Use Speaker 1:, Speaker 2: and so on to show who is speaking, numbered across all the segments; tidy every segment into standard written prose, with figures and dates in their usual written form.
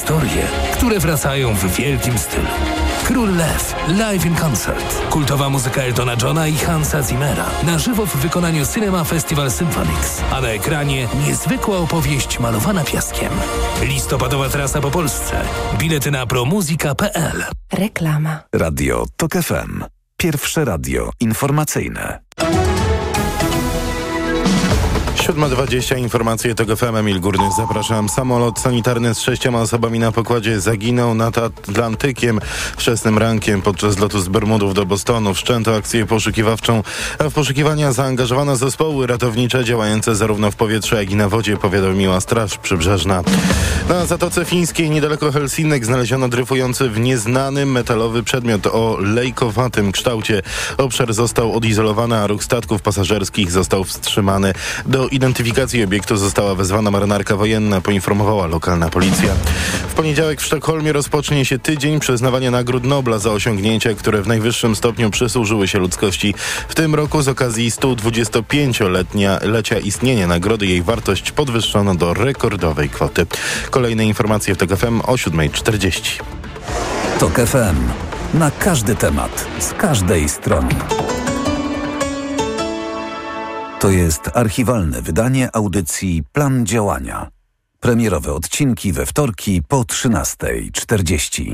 Speaker 1: Historie, które wracają w wielkim stylu. Król Lew live in concert. Kultowa muzyka Eltona Johna i Hansa Zimmera. Na żywo w wykonaniu Cinema Festival Symphonics. A na ekranie niezwykła opowieść malowana piaskiem. Listopadowa trasa po Polsce. Bilety na promuzika.pl.
Speaker 2: Reklama.
Speaker 3: Radio TOK FM. Pierwsze radio informacyjne.
Speaker 4: 7:20, informacje TOK FM, Emil Górnych, zapraszam. Samolot sanitarny z 6 osobami na pokładzie zaginął nad Atlantykiem wczesnym rankiem podczas lotu z Bermudów do Bostonu. Wszczęto akcję poszukiwawczą, a w poszukiwania zaangażowano zespoły ratownicze działające zarówno w powietrzu, jak i na wodzie, powiadomiła Straż Przybrzeżna. Na Zatoce Fińskiej niedaleko Helsinek znaleziono dryfujący w nieznanym metalowy przedmiot o lejkowatym kształcie. Obszar został odizolowany, a ruch statków pasażerskich został wstrzymany. Do identyfikacji obiektu została wezwana marynarka wojenna, poinformowała lokalna policja. W poniedziałek w Sztokholmie rozpocznie się tydzień przyznawania nagród Nobla za osiągnięcia, które w najwyższym stopniu przysłużyły się ludzkości. W tym roku z okazji 125-lecia istnienia nagrody jej wartość podwyższono do rekordowej kwoty. Kolejne informacje w TOK FM o 7:40.
Speaker 3: TOK FM. Na każdy temat, z każdej strony. To jest archiwalne wydanie audycji Plan Działania. Premierowe odcinki we wtorki po 13:40.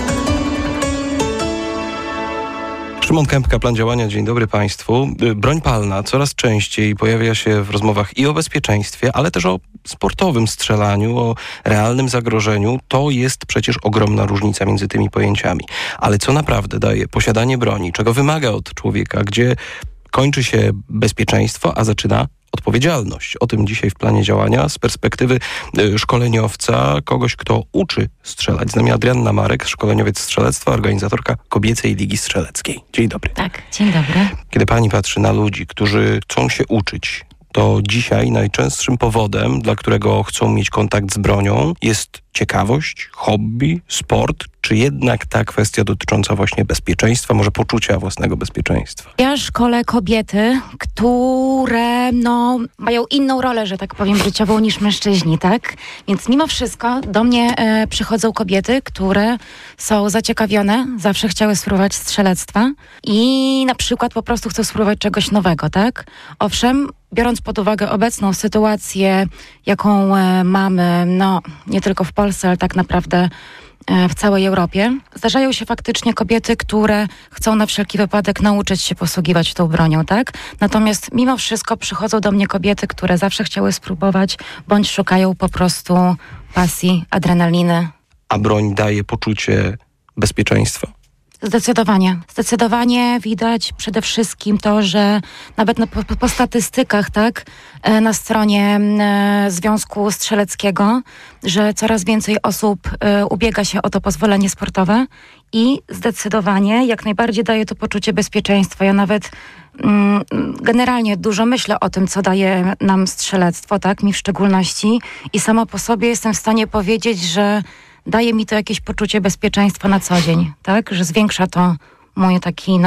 Speaker 5: Szymon Kępka, Plan Działania. Dzień dobry Państwu. Broń palna coraz częściej pojawia się w rozmowach i o bezpieczeństwie, ale też o sportowym strzelaniu, o realnym zagrożeniu. To jest przecież ogromna różnica między tymi pojęciami. Ale co naprawdę daje posiadanie broni, czego wymaga od człowieka, gdzie kończy się bezpieczeństwo, a zaczyna odpowiedzialność. O tym dzisiaj w Planie Działania z perspektywy szkoleniowca, kogoś, kto uczy strzelać. Z nami Adrianna Marek, szkoleniowiec strzelectwa, organizatorka Kobiecej Ligi Strzeleckiej. Dzień dobry.
Speaker 6: Tak, dzień dobry.
Speaker 5: Kiedy pani patrzy na ludzi, którzy chcą się uczyć, to dzisiaj najczęstszym powodem, dla którego chcą mieć kontakt z bronią, jest ciekawość, hobby, sport, czy jednak ta kwestia dotycząca właśnie bezpieczeństwa, może poczucia własnego bezpieczeństwa?
Speaker 6: Ja szkolę kobiety, które mają inną rolę, że tak powiem, życiową niż mężczyźni, tak? Więc mimo wszystko do mnie przychodzą kobiety, które są zaciekawione, zawsze chciały spróbować strzelectwa i na przykład po prostu chcą spróbować czegoś nowego, tak? Owszem, biorąc pod uwagę obecną sytuację, jaką mamy, nie tylko w Polsce, ale tak naprawdę w całej Europie, zdarzają się faktycznie kobiety, które chcą na wszelki wypadek nauczyć się posługiwać tą bronią, tak? Natomiast mimo wszystko przychodzą do mnie kobiety, które zawsze chciały spróbować, bądź szukają po prostu pasji, adrenaliny.
Speaker 5: A broń daje poczucie bezpieczeństwa?
Speaker 6: Zdecydowanie widać przede wszystkim to, że nawet po statystykach, tak, na stronie Związku Strzeleckiego, że coraz więcej osób ubiega się o to pozwolenie sportowe i zdecydowanie jak najbardziej daje to poczucie bezpieczeństwa. Ja nawet generalnie dużo myślę o tym, co daje nam strzelectwo, tak, mi w szczególności, i sama po sobie jestem w stanie powiedzieć, że daje mi to jakieś poczucie bezpieczeństwa na co dzień, tak? Że zwiększa to moje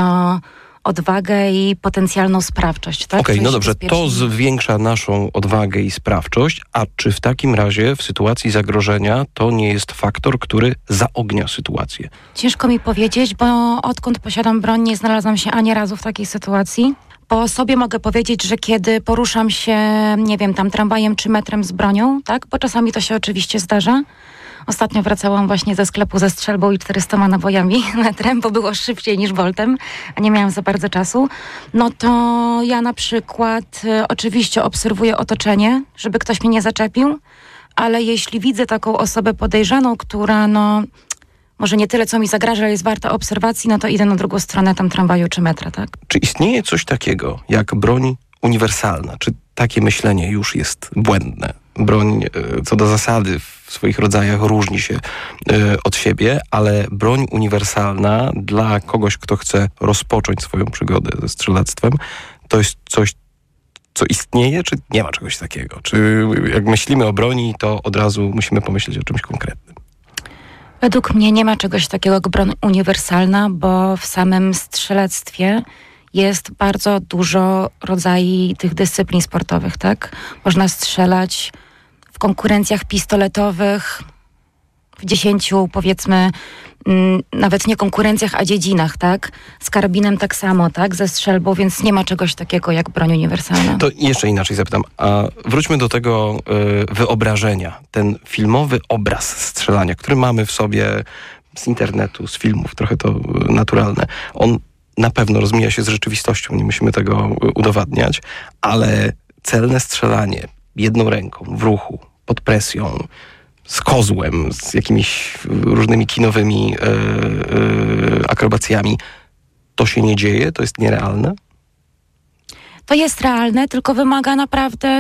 Speaker 6: odwagę i potencjalną sprawczość, tak?
Speaker 5: Okej, dobrze, to zwiększa naszą odwagę i sprawczość, a czy w takim razie w sytuacji zagrożenia to nie jest faktor, który zaognia sytuację?
Speaker 6: Ciężko mi powiedzieć, bo odkąd posiadam broń, nie znalazłam się ani razu w takiej sytuacji. Po sobie mogę powiedzieć, że kiedy poruszam się, nie wiem, tramwajem czy metrem z bronią, tak? Bo czasami to się oczywiście zdarza. Ostatnio wracałam właśnie ze sklepu ze strzelbą i 400 nabojami metrem, bo było szybciej niż voltem, a nie miałam za bardzo czasu. No to ja na przykład oczywiście obserwuję otoczenie, żeby ktoś mnie nie zaczepił, ale jeśli widzę taką osobę podejrzaną, która może nie tyle co mi zagraża, ale jest warta obserwacji, no to idę na drugą stronę tramwaju czy metra, tak?
Speaker 5: Czy istnieje coś takiego jak broń uniwersalna? Czy takie myślenie już jest błędne? Broń co do zasady w swoich rodzajach różni się od siebie, ale broń uniwersalna dla kogoś, kto chce rozpocząć swoją przygodę ze strzelectwem, to jest coś, co istnieje, czy nie ma czegoś takiego? Czy jak myślimy o broni, to od razu musimy pomyśleć o czymś konkretnym?
Speaker 6: Według mnie nie ma czegoś takiego jak broń uniwersalna, bo w samym strzelectwie jest bardzo dużo rodzajów tych dyscyplin sportowych, tak? Można strzelać w konkurencjach pistoletowych, w 10, powiedzmy, nawet nie konkurencjach, a dziedzinach, tak? Z karabinem tak samo, tak? Ze strzelbą, więc nie ma czegoś takiego jak broń uniwersalna.
Speaker 5: To jeszcze inaczej zapytam, a wróćmy do tego wyobrażenia. Ten filmowy obraz strzelania, który mamy w sobie z internetu, z filmów, trochę to naturalne. On na pewno rozmija się z rzeczywistością, nie musimy tego udowadniać, ale celne strzelanie jedną ręką, w ruchu, pod presją, z kozłem, z jakimiś różnymi kinowymi akrobacjami, to się nie dzieje? To jest nierealne?
Speaker 6: To jest realne, tylko wymaga naprawdę,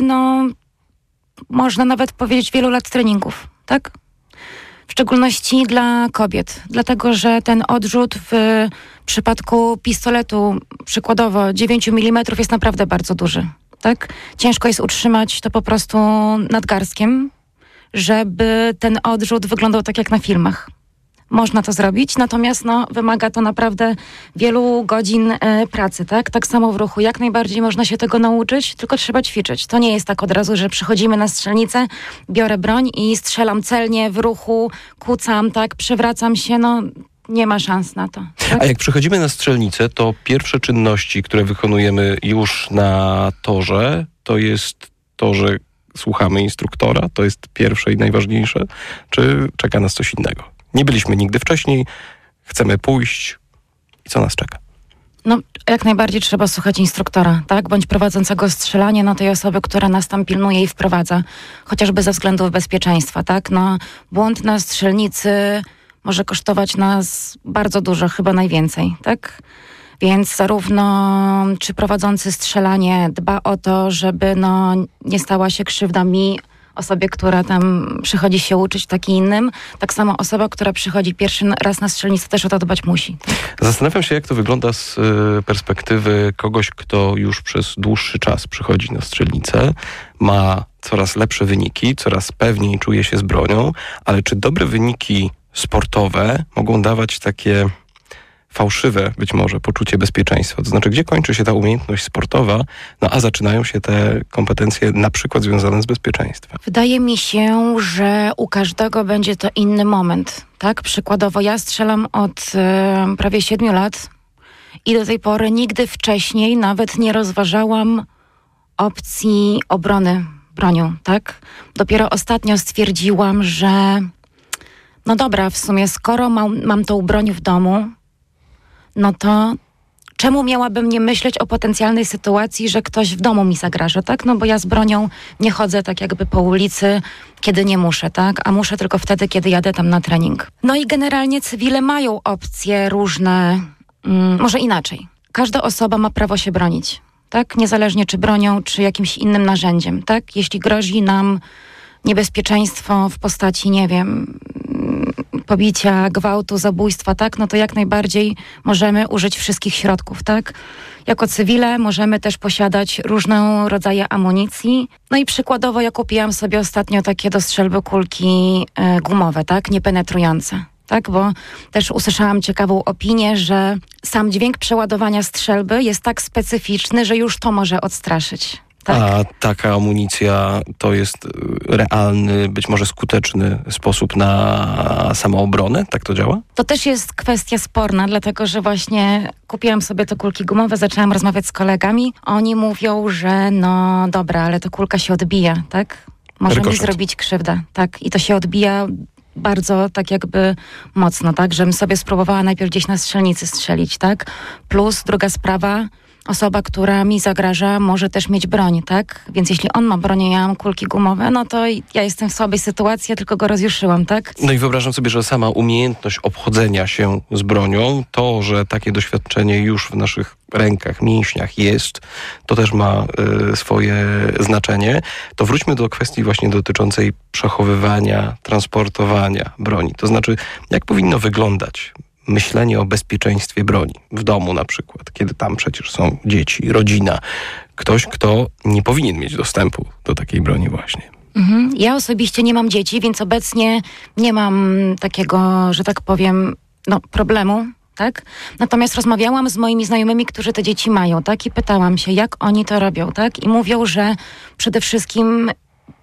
Speaker 6: można nawet powiedzieć, wielu lat treningów, tak? W szczególności dla kobiet, dlatego że ten odrzut w przypadku pistoletu, przykładowo 9 mm, jest naprawdę bardzo duży, tak? Ciężko jest utrzymać to po prostu nadgarstkiem, żeby ten odrzut wyglądał tak jak na filmach. Można to zrobić, natomiast wymaga to naprawdę wielu godzin pracy, tak? Tak samo w ruchu. Jak najbardziej można się tego nauczyć, tylko trzeba ćwiczyć. To nie jest tak od razu, że przychodzimy na strzelnicę, biorę broń i strzelam celnie w ruchu, kucam, tak? Przewracam się, nie ma szans na to. Tak?
Speaker 5: A jak przychodzimy na strzelnicę, to pierwsze czynności, które wykonujemy już na torze, to jest to, że słuchamy instruktora, to jest pierwsze i najważniejsze, czy czeka nas coś innego? Nie byliśmy nigdy wcześniej, chcemy pójść i co nas czeka?
Speaker 6: Jak najbardziej trzeba słuchać instruktora, tak? Bądź prowadzącego strzelanie, tej osoby, która nas tam pilnuje i wprowadza, chociażby ze względów bezpieczeństwa, tak? Błąd na strzelnicy może kosztować nas bardzo dużo, chyba najwięcej, tak? Więc zarówno czy prowadzący strzelanie dba o to, żeby nie stała się krzywda mi, osobie, która tam przychodzi się uczyć, tak i innym, tak samo osoba, która przychodzi pierwszy raz na strzelnicę, też o to dbać musi.
Speaker 5: Zastanawiam się, jak to wygląda z perspektywy kogoś, kto już przez dłuższy czas przychodzi na strzelnicę, ma coraz lepsze wyniki, coraz pewniej czuje się z bronią, ale czy dobre wyniki sportowe mogą dawać takie fałszywe być może poczucie bezpieczeństwa? To znaczy, gdzie kończy się ta umiejętność sportowa, a zaczynają się te kompetencje na przykład związane z bezpieczeństwem?
Speaker 6: Wydaje mi się, że u każdego będzie to inny moment, tak? Przykładowo ja strzelam od prawie 7 lat i do tej pory nigdy wcześniej nawet nie rozważałam opcji obrony bronią, tak? Dopiero ostatnio stwierdziłam, że dobra, w sumie skoro mam tą broń w domu, to czemu miałabym nie myśleć o potencjalnej sytuacji, że ktoś w domu mi zagraża, tak? Bo ja z bronią nie chodzę tak jakby po ulicy, kiedy nie muszę, tak? A muszę tylko wtedy, kiedy jadę tam na trening. I generalnie cywile mają opcje różne, może inaczej. Każda osoba ma prawo się bronić, tak? Niezależnie czy bronią, czy jakimś innym narzędziem, tak? Jeśli grozi nam niebezpieczeństwo w postaci, nie wiem, pobicia, gwałtu, zabójstwa, tak? To jak najbardziej możemy użyć wszystkich środków, tak? Jako cywile możemy też posiadać różne rodzaje amunicji. I przykładowo ja kupiłam sobie ostatnio takie do strzelby kulki gumowe, tak? Niepenetrujące, tak? Bo też usłyszałam ciekawą opinię, że sam dźwięk przeładowania strzelby jest tak specyficzny, że już to może odstraszyć. Tak.
Speaker 5: A taka amunicja to jest realny, być może skuteczny sposób na samoobronę? Tak to działa?
Speaker 6: To też jest kwestia sporna, dlatego że właśnie kupiłam sobie te kulki gumowe, zaczęłam rozmawiać z kolegami. Oni mówią, że dobra, ale to kulka się odbija, tak? Może mi zrobić krzywdę, tak? I to się odbija bardzo tak jakby mocno, tak? Żebym sobie spróbowała najpierw gdzieś na strzelnicy strzelić, tak? Plus druga sprawa, osoba, która mi zagraża, może też mieć broń, tak? Więc jeśli on ma broń, ja mam kulki gumowe, to ja jestem w słabej sytuacji, ja tylko go rozjuszyłam, tak?
Speaker 5: I wyobrażam sobie, że sama umiejętność obchodzenia się z bronią, to, że takie doświadczenie już w naszych rękach, mięśniach jest, to też ma swoje znaczenie. To wróćmy do kwestii właśnie dotyczącej przechowywania, transportowania broni. To znaczy, jak powinno wyglądać myślenie o bezpieczeństwie broni w domu na przykład, kiedy tam przecież są dzieci, rodzina, ktoś, kto nie powinien mieć dostępu do takiej broni właśnie.
Speaker 6: Ja osobiście nie mam dzieci, więc obecnie nie mam takiego, że tak powiem, problemu, tak? Natomiast rozmawiałam z moimi znajomymi, którzy te dzieci mają, tak? I pytałam się, jak oni to robią, tak? I mówią, że przede wszystkim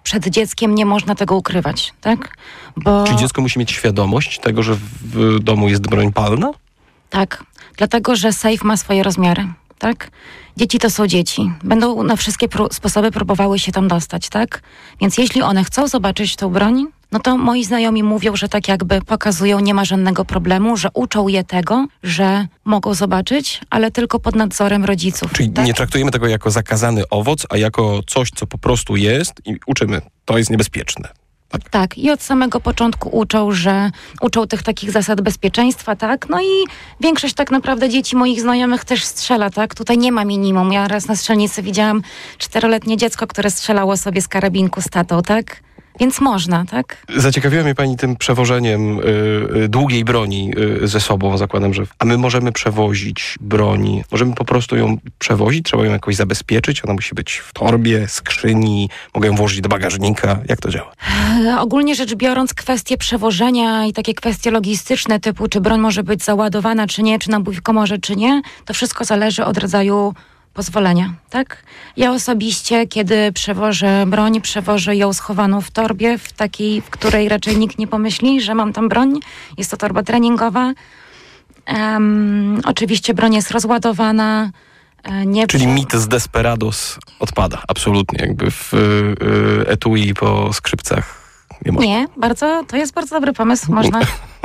Speaker 6: przed dzieckiem nie można tego ukrywać, tak?
Speaker 5: Czyli dziecko musi mieć świadomość tego, że w domu jest broń palna?
Speaker 6: Tak, dlatego, że safe ma swoje rozmiary, tak? Dzieci to są dzieci. Będą na wszystkie sposoby próbowały się tam dostać, tak? Więc jeśli one chcą zobaczyć tą broń, no to moi znajomi mówią, że tak jakby pokazują, nie ma żadnego problemu, że uczą je tego, że mogą zobaczyć, ale tylko pod nadzorem rodziców.
Speaker 5: Czyli
Speaker 6: tak?
Speaker 5: nie traktujemy tego jako zakazany owoc, a jako coś, co po prostu jest i uczymy. To jest niebezpieczne.
Speaker 6: Tak, i od samego początku uczą tych takich zasad bezpieczeństwa, tak? No i większość tak naprawdę dzieci moich znajomych też strzela, tak? Tutaj nie ma minimum. Ja raz na strzelnicy widziałam 4-letnie dziecko, które strzelało sobie z karabinku z tatą, tak? Więc można, tak?
Speaker 5: Zaciekawiła mnie pani tym przewożeniem długiej broni ze sobą, zakładam, że... A my możemy przewozić broń, możemy po prostu ją przewozić, trzeba ją jakoś zabezpieczyć, ona musi być w torbie, skrzyni, mogę ją włożyć do bagażnika. Jak to działa?
Speaker 6: Ogólnie rzecz biorąc, kwestie przewożenia i takie kwestie logistyczne typu, czy broń może być załadowana, czy nie, czy nabój w komorze, czy nie, to wszystko zależy od rodzaju pozwolenia, tak? Ja osobiście, kiedy przewożę broń, przewożę ją schowaną w torbie, w takiej, w której raczej nikt nie pomyśli, że mam tam broń. Jest to torba treningowa. Oczywiście broń jest rozładowana.
Speaker 5: Czyli mit z Desperados odpada, absolutnie. Jakby w etui po skrzypcach nie można.
Speaker 6: Nie, to jest bardzo dobry pomysł, można.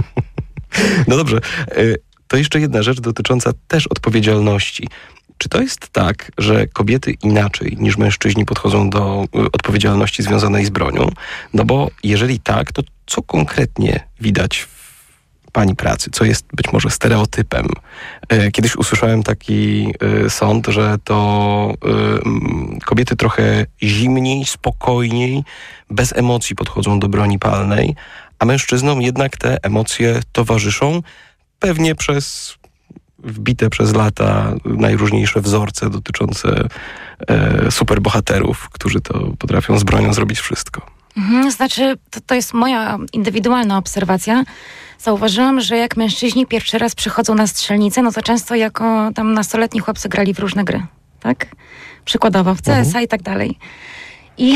Speaker 5: No dobrze, to jeszcze jedna rzecz dotycząca też odpowiedzialności. Czy to jest tak, że kobiety inaczej niż mężczyźni podchodzą do odpowiedzialności związanej z bronią? No bo jeżeli tak, to co konkretnie widać w pani pracy? Co jest być może stereotypem? Kiedyś usłyszałem taki sąd, że to kobiety trochę zimniej, spokojniej, bez emocji podchodzą do broni palnej, a mężczyznom jednak te emocje towarzyszą, pewnie przez wbite przez lata najróżniejsze wzorce dotyczące superbohaterów, którzy to potrafią z bronią zrobić wszystko.
Speaker 6: Znaczy, to jest moja indywidualna obserwacja. Zauważyłam, że jak mężczyźni pierwszy raz przychodzą na strzelnicę, no to często jako tam nastoletni chłopcy grali w różne gry, tak? Przykładowo w CS-a i tak dalej. I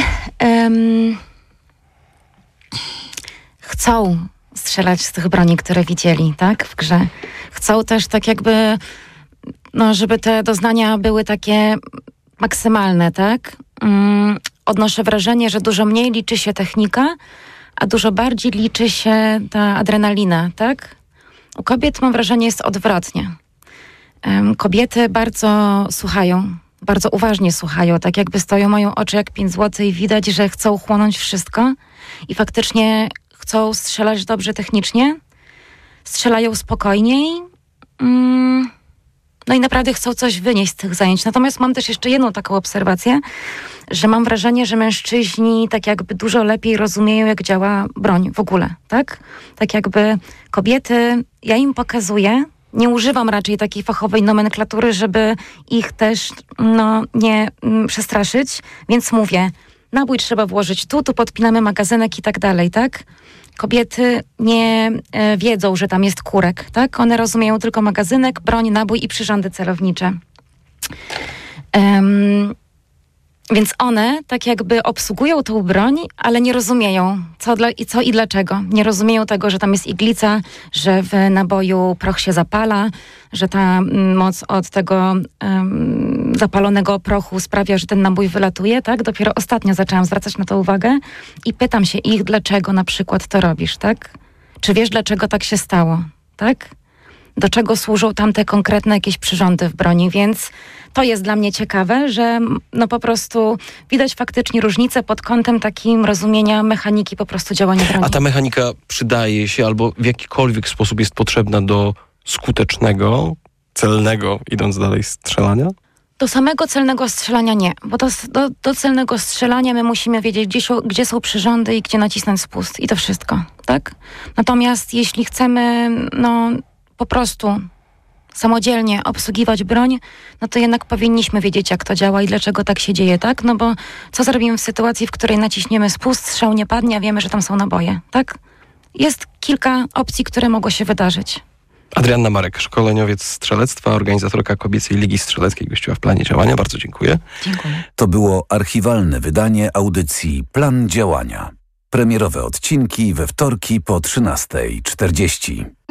Speaker 6: chcą strzelać z tych broni, które widzieli, tak? W grze. Chcą też tak jakby, no, żeby te doznania były takie maksymalne, tak? Odnoszę wrażenie, że dużo mniej liczy się technika, a dużo bardziej liczy się ta adrenalina, tak? U kobiet, mam wrażenie, jest odwrotnie. Kobiety bardzo słuchają, bardzo uważnie słuchają, tak jakby stoją, mają oczy jak 5 zł i widać, że chcą chłonąć wszystko i faktycznie chcą strzelać dobrze technicznie, strzelają spokojniej, no i naprawdę chcą coś wynieść z tych zajęć. Natomiast mam też jeszcze jedną taką obserwację, że mam wrażenie, że mężczyźni tak jakby dużo lepiej rozumieją, jak działa broń w ogóle, tak? Tak jakby kobiety, ja im pokazuję, nie używam raczej takiej fachowej nomenklatury, żeby ich też nie przestraszyć, więc mówię, nabój trzeba włożyć tu podpinamy magazynek i tak dalej, tak? Kobiety nie wiedzą, że tam jest kurek, tak? One rozumieją tylko magazynek, broń, nabój i przyrządy celownicze. Więc one tak jakby obsługują tą broń, ale nie rozumieją co i dlaczego. Nie rozumieją tego, że tam jest iglica, że w naboju proch się zapala, że ta moc od tego zapalonego prochu sprawia, że ten nabój wylatuje, tak? Dopiero ostatnio zaczęłam zwracać na to uwagę i pytam się ich, dlaczego na przykład to robisz, tak? Czy wiesz, dlaczego tak się stało, tak? Do czego służą tam te konkretne jakieś przyrządy w broni, więc to jest dla mnie ciekawe, że no po prostu widać faktycznie różnicę pod kątem takim rozumienia mechaniki po prostu działania broni.
Speaker 5: A ta mechanika przydaje się albo w jakikolwiek sposób jest potrzebna do skutecznego, celnego, idąc dalej, strzelania?
Speaker 6: Do samego celnego strzelania nie, bo do celnego strzelania my musimy wiedzieć, gdzie są przyrządy i gdzie nacisnąć spust i to wszystko, tak? Natomiast jeśli chcemy, po prostu samodzielnie obsługiwać broń, no to jednak powinniśmy wiedzieć, jak to działa i dlaczego tak się dzieje, tak? No bo co zrobimy w sytuacji, w której naciśniemy spust, strzał nie padnie, a wiemy, że tam są naboje, tak? Jest kilka opcji, które mogło się wydarzyć.
Speaker 5: Adrianna Marek, szkoleniowiec strzelectwa, organizatorka Kobiecej Ligi Strzeleckiej, gościła w Planie Działania. Bardzo dziękuję.
Speaker 6: Dziękuję.
Speaker 3: To było archiwalne wydanie audycji Plan Działania. Premierowe odcinki we wtorki po 13:40.